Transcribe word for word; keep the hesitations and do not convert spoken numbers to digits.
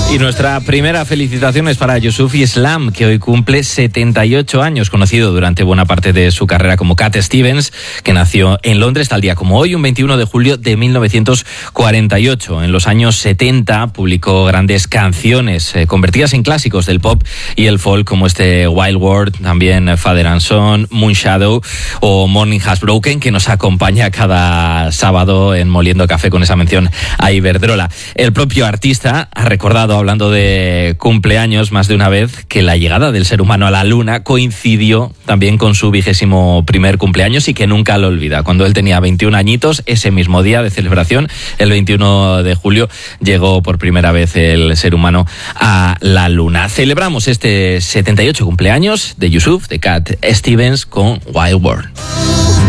Y nuestra primera felicitación es para Yusuf Islam, que hoy cumple setenta y ocho años, conocido durante buena parte de su carrera como Cat Stevens, que nació en Londres tal día como hoy, un veintiuno de julio de mil novecientos cuarenta y ocho. En los años setenta publicó grandes canciones eh, convertidas en clásicos del pop y el folk, como este Wild World, también Father and Son, Moonshadow o Morning Has Broken, que nos acompaña cada sábado en Moliendo Café con esa mención a Iberdrola. El propio artista ha recordado, hablando de cumpleaños más de una vez, que la llegada del ser humano a la luna coincidió también con su vigésimo primer cumpleaños y que nunca lo olvida. Cuando él tenía veintiún añitos, ese mismo día de celebración, el veintiuno de julio, llegó por primera vez el ser humano a la luna. Celebramos este setenta y ocho cumpleaños de Yusuf, de Cat Stevens, con Wild World.